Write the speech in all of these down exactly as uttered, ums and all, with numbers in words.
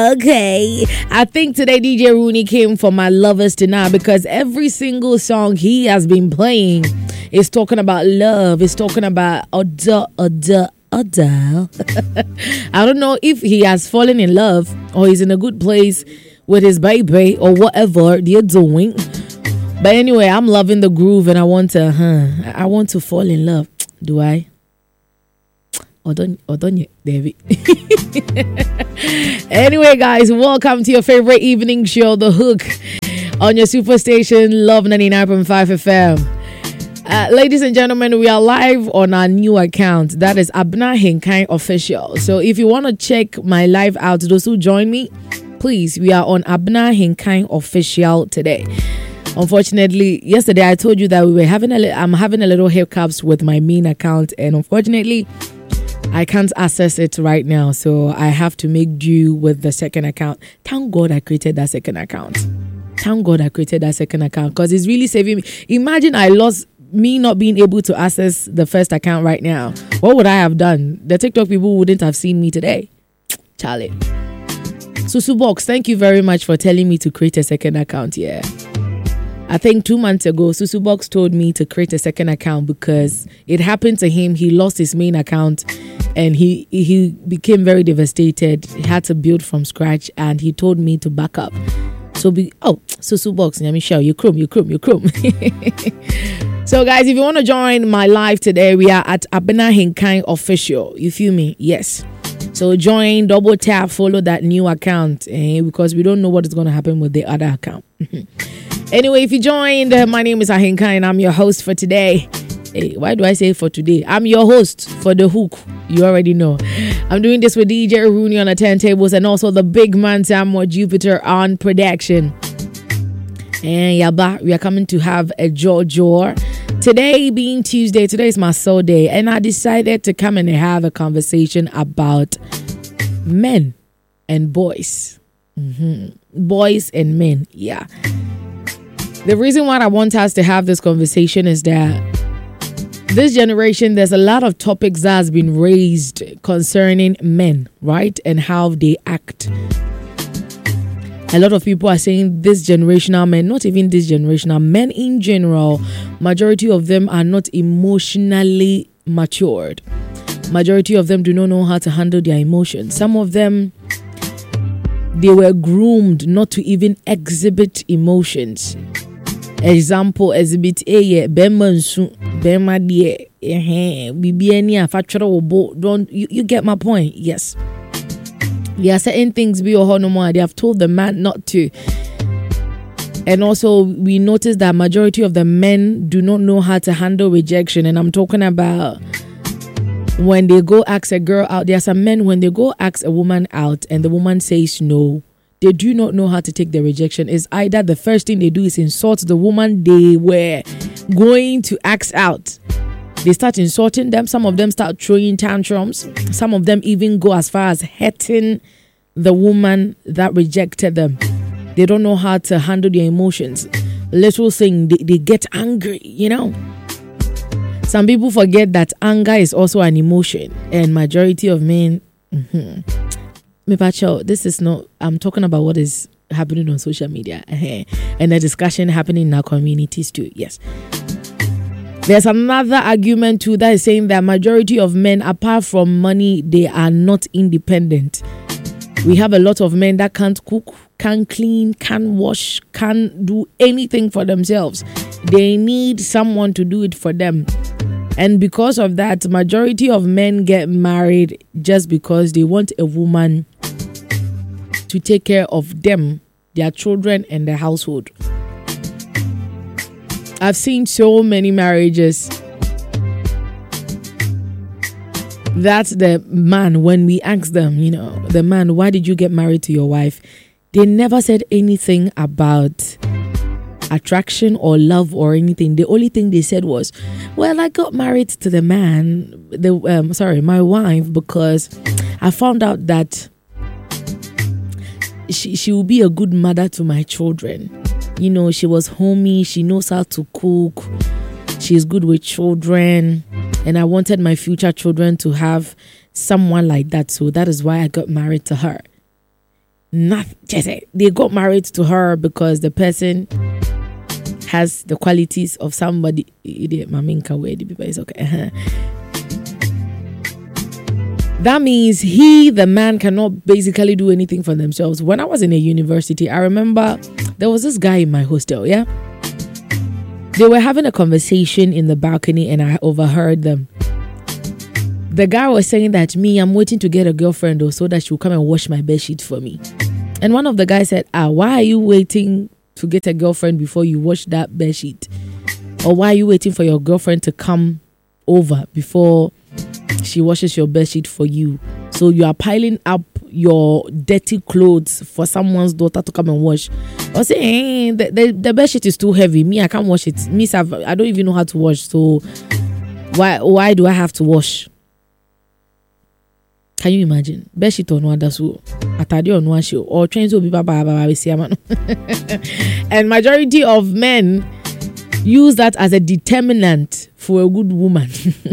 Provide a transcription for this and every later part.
Okay, I think today D J Rooney came for my lovers tonight because every single song he has been playing is talking about love. It's talking about Adele, Adele, Adele. I don't know if he has fallen in love or he's in a good place with his baby or whatever they're doing. But anyway, I'm loving the groove and I want to, huh? I want to fall in love. Do I? Or don't, or don't you, David? Anyway, guys, welcome to your favorite evening show, The Hook, on your superstation, Love ninety-nine point five F M. Uh, ladies and gentlemen, we are live on our new account. That is Abna Henkai Official. So if you want to check my live out, those who join me, please, we are on Abna Henkai Official today. Unfortunately, yesterday I told you that we were having a li- I'm having a little hiccups with my main account, and unfortunately, I can't access it right now, so I have to make do with the second account. Thank God I created that second account. Thank God I created that second account because it's really saving me. Imagine I lost me not being able to access the first account right now. What would I have done? The TikTok people wouldn't have seen me today. Charlie. Susu Box, thank you very much for telling me to create a second account. Yeah. I think two months ago, Susu Box told me to create a second account because it happened to him. He lost his main account and he he became very devastated. He had to build from scratch and he told me to back up. So, be oh, Susu Box, let me show you. Chrome, you chrome, you chrome. So, guys, if you want to join my live today, we are at Abena Henkai Official. You feel me? Yes. So, join, double tap, follow that new account eh, because we don't know what is going to happen with the other account. Anyway, if you joined, uh, my name is Ahinka and I'm your host for today. Hey, why do I say for today? I'm your host for The Hook. You already know. I'm doing this with D J Rooney on the turntables and also the big man Samuel Jupiter on production. And yaba, we are coming to have a Jojo. Today being Tuesday, today is my soul day, and I decided to come and have a conversation about men and boys. Mm-hmm. Boys and men, yeah. The reason why I want us to have this conversation is that this generation, there's a lot of topics that has been raised concerning men, right? And how they act. A lot of people are saying this generational men, not even this generational men in general, majority of them are not emotionally matured. Majority of them do not know how to handle their emotions. Some of them, they were groomed not to even exhibit emotions. Example, exhibit A, yeah, Bemansu, Bemadie, eh, Bibiania, Factual Bo. Don't you, you get my point? Yes. There are certain things we all know more. They have told the man not to. And also, we notice that majority of the men do not know how to handle rejection. And I'm talking about when they go ask a girl out. There are some men, when they go ask a woman out and the woman says no, they do not know how to take the rejection. It's either the first thing they do is insult the woman they were going to ask out. They start insulting them. Some of them start throwing tantrums. Some of them even go as far as hurting the woman that rejected them. They don't know how to handle their emotions. Little thing, they, they get angry, you know. Some people forget that anger is also an emotion. And majority of men... Mm-hmm. This is not, I'm talking about what is happening on social media and the discussion happening in our communities too. Yes. There's another argument too that is saying that majority of men, apart from money, they are not independent. We have a lot of men that can't cook, can't clean, can't wash, can't do anything for themselves. They need someone to do it for them. And because of that, majority of men get married just because they want a woman to take care of them, their children, and their household. I've seen so many marriages that the man, when we ask them, you know, the man, why did you get married to your wife? They never said anything about attraction or love or anything. The only thing they said was, well, I got married to the man, the um, sorry, my wife, because I found out that she she will be a good mother to my children. You know, she was homey, she knows how to cook, she's good with children, and I wanted my future children to have someone like that, so that is why I got married to her. Nothing. Just say they got married to her because the person has the qualities of somebody. Maminka way the people is okay. Uh-huh. That means he, the man, cannot basically do anything for themselves. When I was in a university, I remember there was this guy in my hostel, yeah? They were having a conversation in the balcony and I overheard them. The guy was saying that me, I'm waiting to get a girlfriend though, so that she will come and wash my bedsheet for me. And one of the guys said, ah, why are you waiting to get a girlfriend before you wash that bedsheet? Or why are you waiting for your girlfriend to come over before she washes your bedsheet for you? So you are piling up your dirty clothes for someone's daughter to come and wash. Or say, hey, the, the, the bedsheet is too heavy. Me, I can't wash it. Me, I don't even know how to wash. So why why do I have to wash? Can you imagine? Bedsheet on one that's atadi on one show or trains will be baba baba. And majority of men use that as a determinant for a good woman.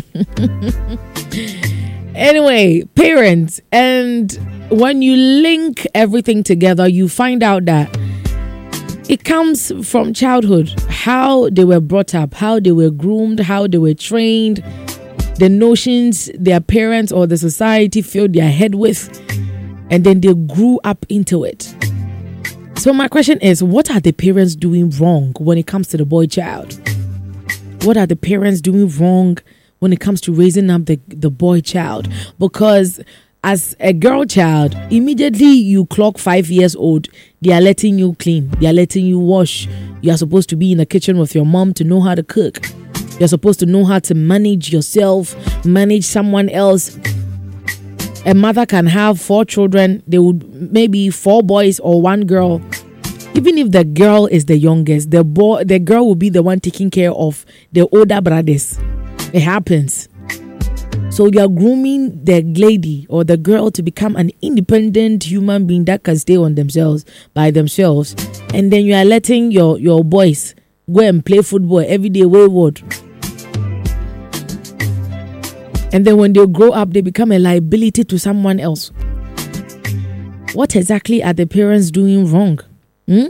Anyway, parents, and when you link everything together, you find out that it comes from childhood, how they were brought up, how they were groomed, how they were trained, the notions their parents or the society filled their head with, and then they grew up into it. So my question is, what are the parents doing wrong when it comes to the boy child? What are the parents doing wrong when it comes to raising up the, the boy child? Because as a girl child, immediately you clock five years old, they are letting you clean. They are letting you wash. You are supposed to be in the kitchen with your mom to know how to cook. You're supposed to know how to manage yourself, manage someone else. A mother can have four children. They would maybe four boys or one girl. Even if the girl is the youngest, the boy, the girl will be the one taking care of the older brothers. It happens. So you are grooming the lady or the girl to become an independent human being that can stay on themselves by themselves, and then you are letting your your boys go and play football every day wayward. And then when they grow up, they become a liability to someone else. What exactly are the parents doing wrong? Hmm?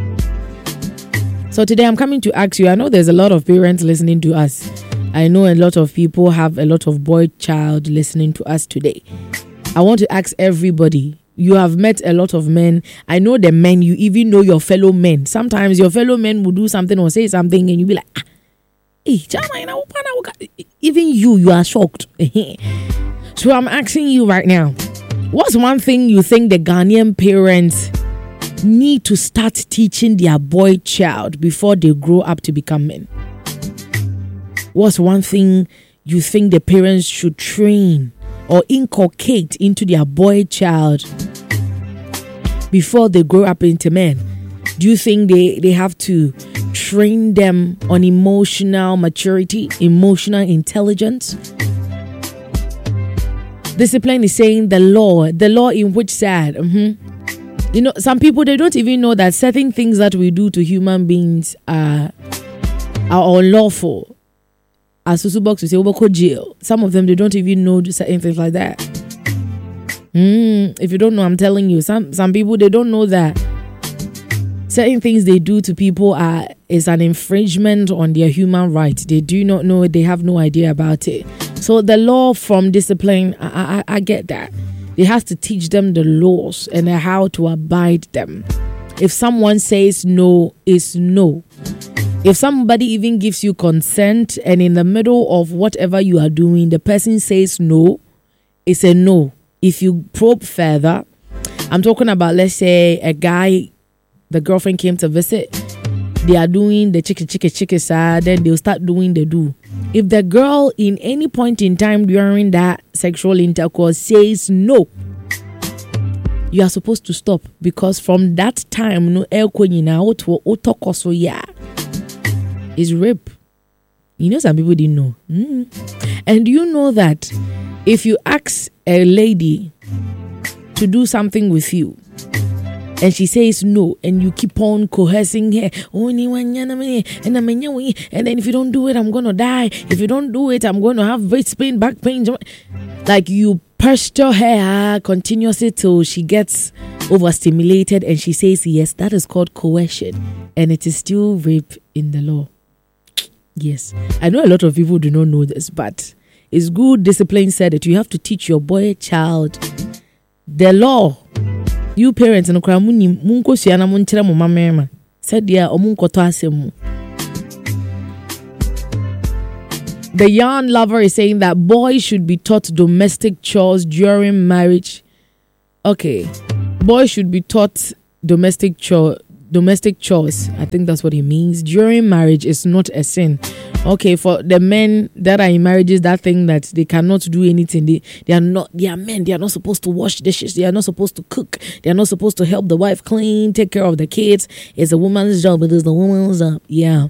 So today I'm coming to ask you, I know there's a lot of parents listening to us. I know a lot of people have a lot of boy child listening to us today. I want to ask everybody, you have met a lot of men. I know the men, you even know your fellow men. Sometimes your fellow men will do something or say something and you'll be like, ah, hey, even you, you are shocked. So I'm asking you right now, what's one thing you think the Ghanaian parents need to start teaching their boy child before they grow up to become men? What's one thing you think the parents should train or inculcate into their boy child before they grow up into men? Do you think they, they have to train them on emotional maturity, emotional intelligence? Discipline is saying the law. The law in which side? Mm-hmm. You know, some people, they don't even know that certain things that we do to human beings are, are unlawful. As Susu Box, we say, we go jail. Some of them, they don't even know certain things like that. Mm, if you don't know, I'm telling you, some some people, they don't know that certain things they do to people are is an infringement on their human rights. They do not know it. They have no idea about it. So the law from discipline, I, I, I get that. It has to teach them the laws and how to abide them. If someone says no, it's no. If somebody even gives you consent and in the middle of whatever you are doing, the person says no, it's a no. If you probe further, I'm talking about, let's say, a guy, the girlfriend came to visit. They are doing the chicken, chicken, chicken side, then they'll start doing the do. If the girl in any point in time during that sexual intercourse says no, you are supposed to stop, because from that time, no is rape. You know, some people didn't know. Mm. And you know that if you ask a lady to do something with you and she says no, and you keep on coercing her, and then if you don't do it, I'm gonna die. If you don't do it, I'm gonna have waist pain, back pain. Like, you pester her continuously till she gets overstimulated and she says yes, that is called coercion, and it is still rape in the law. Yes, I know a lot of people do not know this, but it's good. Discipline said that you have to teach your boy child the law. You parents no kra muni munko suana mo nkyere mo mamema said dia omunkoto asemu. The yarn lover is saying that boys should be taught domestic chores during marriage. Okay, boys should be taught domestic chore, domestic chores. I think that's what he means. During marriage is not a sin. Okay, for the men that are in marriages, that thing that they cannot do anything. They they are not. They are men. They are not supposed to wash dishes. They are not supposed to cook. They are not supposed to help the wife clean, take care of the kids. It's a woman's job. It is the woman's job. Yeah.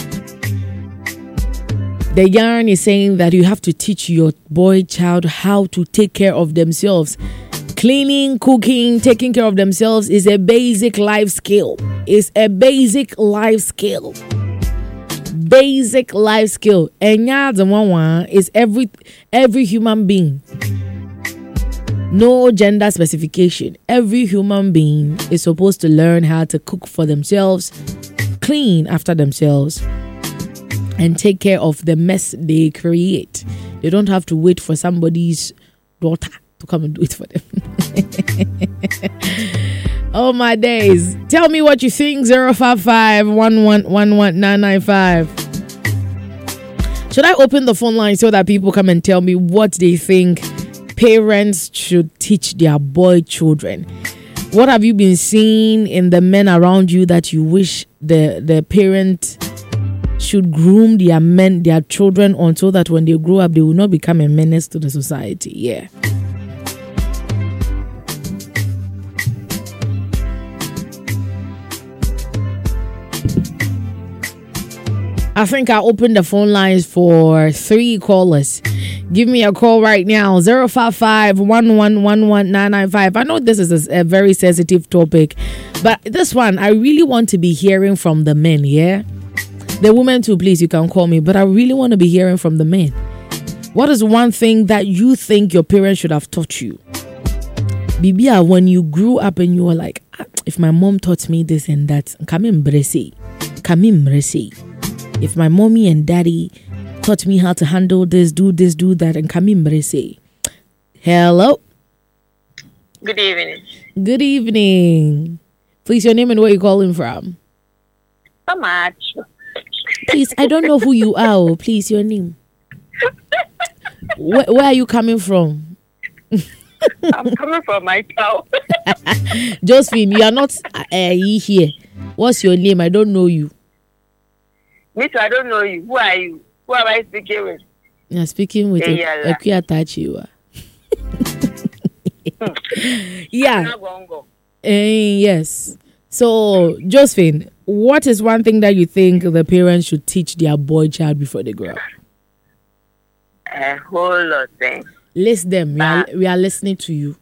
The yarn is saying that you have to teach your boy child how to take care of themselves. Cleaning, cooking, taking care of themselves is a basic life skill. It's a basic life skill. Basic life skill. And yeah, the one is every every human being. No gender specification. Every human being is supposed to learn how to cook for themselves, clean after themselves, and take care of the mess they create. They don't have to wait for somebody's daughter to come and do it for them. Oh my days. Tell me what you think. zero five five, one one one one, nine nine five. Should I open the phone line so that people come and tell me what they think parents should teach their boy children? What have you been seeing in the men around you that you wish the, the parent should groom their men, their children on, so that when they grow up, they will not become a menace to the society? Yeah. I think I opened the phone lines for three callers. Give me a call right now. zero five five, one one one one, nine nine five. I know this is a, a very sensitive topic, but this one, I really want to be hearing from the men, yeah? The women too, please, you can call me, but I really want to be hearing from the men. What is one thing that you think your parents should have taught you? Bibia, when you grew up and you were like, ah, if my mom taught me this and that, come embrace it. Come embrace it. If my mommy and daddy taught me how to handle this, do this, do that, and come embrace it. Hello? Good evening. Good evening. Please, your name and where you're calling from. So much. Please, I don't know who you are. Please, your name. Where, where are you coming from? I'm coming from my town. Josephine, you are not uh, here. What's your name? I don't know you. Me too, I don't know you. Who are you? Who am I speaking with? You're speaking with a Equiatachiwa. Yeah. Uh, yes. So, Josephine, what is one thing that you think the parents should teach their boy child before they grow up? A whole lot of things. List them. We are, we are listening to you.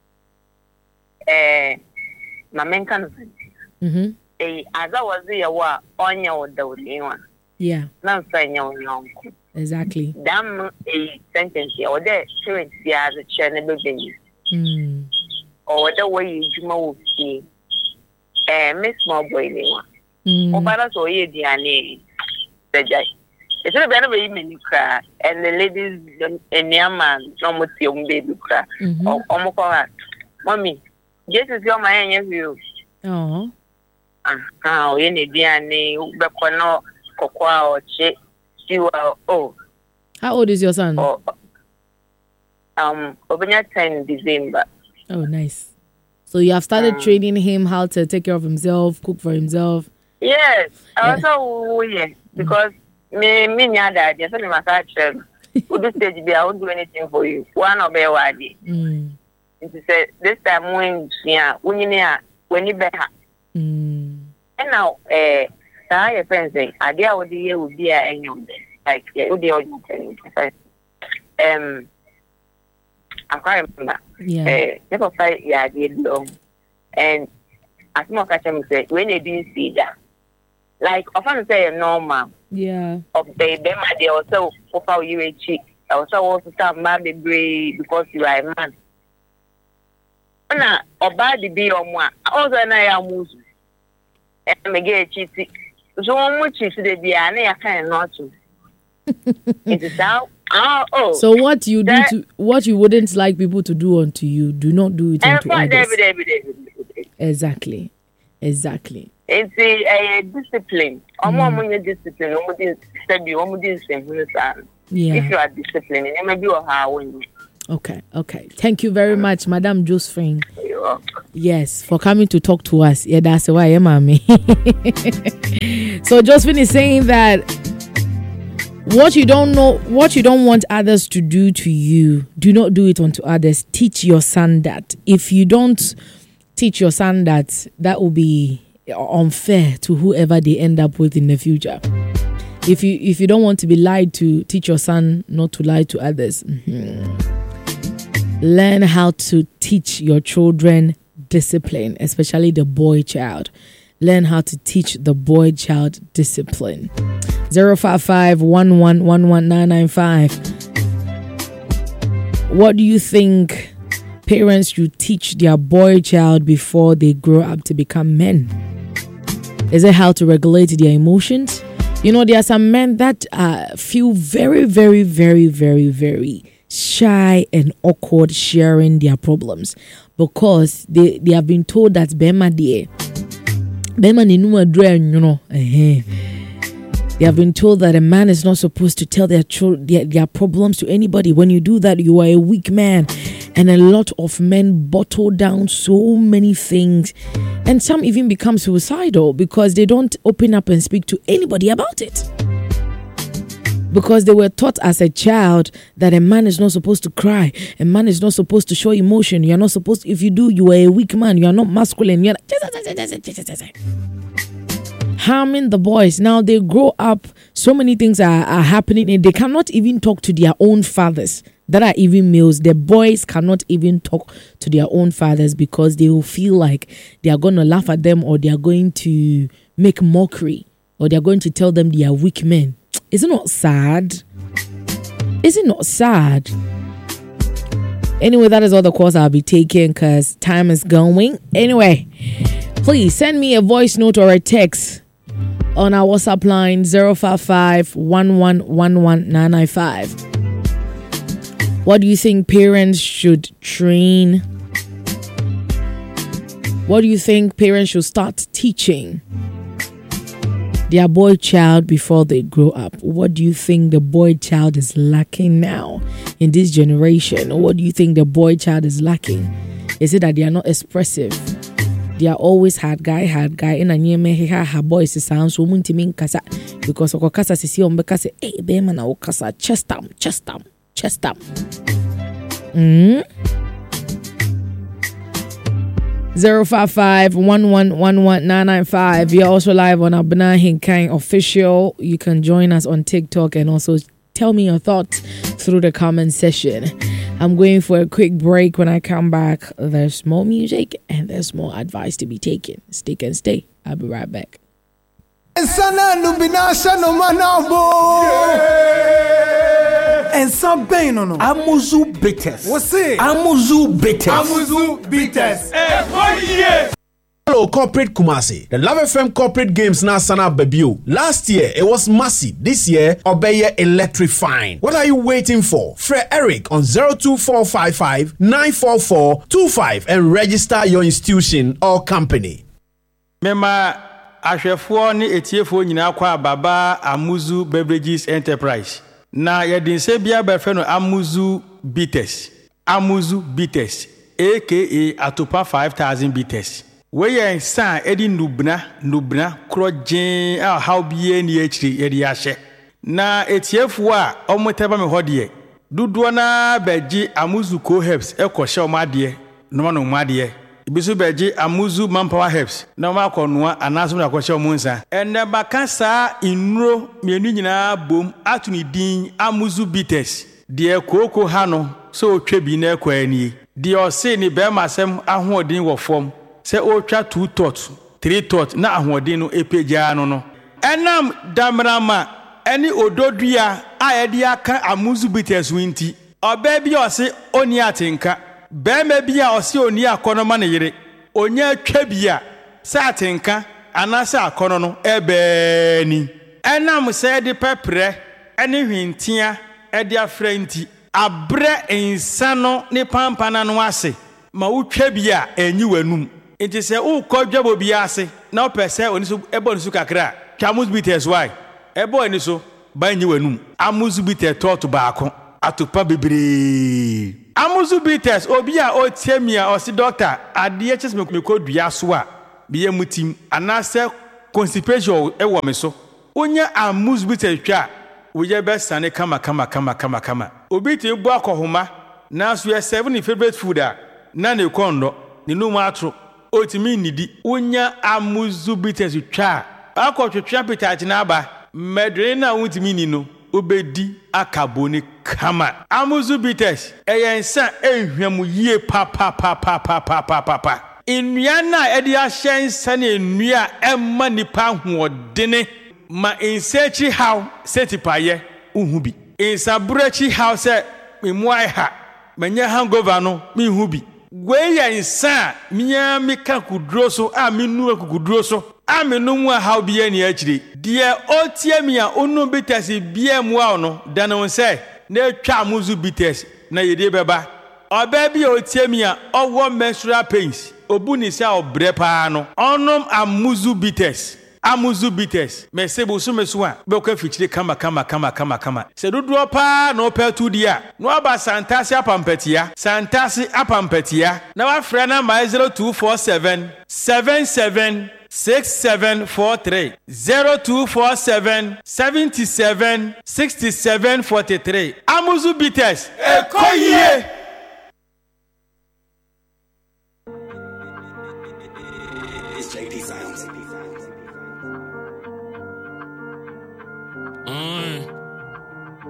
Uh, my main kind of Mm-hmm. as I was there, what on your one. Yeah. Not saying your Exactly. Damn a sentence here, or there, parents, the other channel baby. Mm. Or the way you will see. Eh, Miss Small Boy, anyone. Mm. Oh, but that's all you dear name. The judge. It's a better way you cry, and the ladies and young man, no more young baby cry. Oh, oh, mommy, this is your my interview. Oh. Ah, you need D N A, Bequano, Cocoa, or Chick. You are, oh. How old is your son? Oh, um, over ten December. Oh, nice. So you have started um, training him how to take care of himself, cook for himself. Yes, I also, oh, yes, because me, me, my dad, yes, I'm a catcher. Who this stage be, I won't do anything for you. One of their wadi. Mm. She said, this time when, yeah, when you when you better. Mm. And now, eh, I have friends say, I dear would be would be a young like, yeah, would be all you um, I can't remember. Yeah. Eh, never fight, yeah, I did long. And as more catch me say, when they didn't see that, like, often say, normal. Yeah. Of the them, they also offer you a cheek. I also want to start my baby because you are a man. na oba di bi omo a ozo na ya muzu e me ge chiti so omo chiti de bia na ya kan not to it is how oh, oh so what you do to what you wouldn't like people to do unto you, do not do it unto others. Exactly. Exactly. It's a, a discipline. Omo omo discipline, omo dis study, omo dis semester. Yeah. If you are disciplined, it may be a how. Okay, okay. Thank you very much, Madam Josephine. You're welcome. Yes, for coming to talk to us. Yeah, that's why I'm mommy. So Josephine is saying that what you don't know, what you don't want others to do to you, do not do it unto others. Teach your son that. If you don't teach your son that, that will be unfair to whoever they end up with in the future. If you if you don't want to be lied to, teach your son not to lie to others. Mm-hmm. Learn how to teach your children discipline, especially the boy child. Learn how to teach the boy child discipline. zero five five one one one one nine nine five. What do you think parents should teach their boy child before they grow up to become men? Is it how to regulate their emotions? You know, there are some men that uh, feel very, very, very, very, very shy and awkward sharing their problems because they, they have been told that Bema dear, Bema ni numa drain, you know. They have been told that a man is not supposed to tell their, cho- their their problems to anybody. When you do that, you are a weak man. And a lot of men bottle down so many things. And some even become suicidal because they don't open up and speak to anybody about it. Because they were taught as a child that a man is not supposed to cry. A man is not supposed to show emotion. You are not supposed to, if you do, you are a weak man. You are not masculine. You are not, harming the boys. Now they grow up, so many things are, are happening and they cannot even talk to their own fathers that are even males. The boys cannot even talk to their own fathers because they will feel like they are going to laugh at them or they are going to make mockery or they are going to tell them they are weak men. Is it not sad? Is it not sad? Anyway, that is all the calls I'll be taking because time is going. Anyway, please send me a voice note or a text on our WhatsApp line zero five five one one one one nine nine five. What do you think parents should train? What do you think parents should start teaching their boy child before they grow up? What do you think the boy child is lacking now in this generation? What do you think the boy child is lacking? Is it that they are not expressive? They are always hard guy, hard guy. In a near me, her boys sound so muntimin kasa because of Okasa Sisi on Bekase, eh, Beman Okasa, chestam, chestam, chestam. Hmm. zero five five one one one one nine nine five. You're also live on Abena Hinkain Official. You can join us on TikTok and also tell me your thoughts through the comment section. I'm going for a quick break. When I come back, there's more music and there's more advice to be taken. Stick and stay. I'll be right back. And some pain on Amuzu bitters. What's it? Amuzu bitters. Amuzu bitters. Eh, oh yeah. Hello, Corporate Kumasi. The Love F M Corporate Games now sana babio. Last year it was massive. This year obeye electrifying. What are you waiting for? Fred Eric on zero two four five five nine four four two five and register your institution or company. Mema ahwefo ni etiefo nyina kwa baba Amuzu Beverages Enterprise. Na yɛde nse bia bɛfɛ no Amuzu bitters. Amuzu bitters aka Atopa five thousand bitters. We yɛ nsa edi nubna nubna krogen a how bie ni akiri yɛde ahye. Na etiefo a ɔmoteba me hɔ de duduo na bɛgye Amuzu co herbs ɛkɔhye ɔmade no ma no made. Ibisu beji Amuzu manpower herbs na ma konoa anaso na kwahye omunsa enne baka saa inuro mienu nyina bom atuni din Amuzu bitters de koko ha no so otwa bi na kwani de ose ni be masem ahoodin wo fom se otwa two tot three tot na ahoodin no epeja no no enam damrama eni ododua a ye de aka Amuzu bitters winti oba bi ose oni atenka bɛɛma bi a ɔse oni akɔnɔ ma ne yere onya twa bi a sɛ atenka anaasɛ akɔnɔ no ɛbɛɛni ɛnam sɛ de pɛprɛ ɛne hwentia ɛde afrɛ nti abrɛ nsa no ne pampana no ase ma wotwa bi a ɛnyi w'anum nti sɛ wokɔ dwabɔ bi ase na wopɛ sɛ oni so ɛbɔ ne so kakra twa Amuzu Bitters why ɛbɔ ani so ba nyi w'anum Amuzu Bitters tɔɔto baako atopa bebree Amuzu Bitters obi a otie mi a ɔsi doctor adeɛ kyes me ko dua so a biye mutim anaasɛ constipation ɛwɔ me so onya Amuzu Bitters twa woyɛ bɛsane kama kama kama kama kama obi te bu akɔhoma na so yɛ seven favorite food a na ne kɔndɔ ne no mu atro otimi nidi onya Amuzu Bitters twa akɔtwetwa pitach na aba medre na wotimi ni no obedi akaboni kama Amuzu Bitters eyensa ehwam yie pa pa pa pa pa pa pa pa pa nnua na edi ahyensa na nnua emma nipa hoɔdene ma insechi how setipaye uhu bi insabrechi how se memuai ha manya hangover no me hu bi gwe ya insa miya mika kuduro so a minu akukuduro so a menu mu a how bi ani akire de otie mi a onu Bitters bia mu a no dano se na twa Amuzu Bitters na yede beba oba bi otie mi a owo menstrual pains obu ni se obre pa no onom Amuzu Bitters Amuzu Bitters mesebo so meso a be ko fichire kama kama kama kama kama se dodo pa na opetu dia no aba santase apampatia santase apampatia na wa frɛ na my zero two four seven seven seven six seven four three zero two four seven seven seven six seven four three Amuzu Bitters ekoyie Mm.